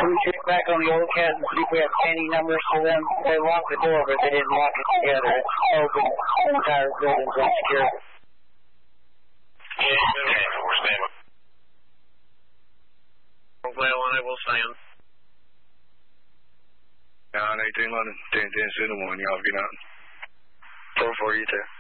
Can we check back on the old cat and see if we have standing numbers for them? They locked the door, but they didn't lock it together. It's open. The entire building's unsecure. Yeah, we're standing. Well, unable to stand. 18 London, 10-10 Cinnamon, y'all get out. 4-4, you too.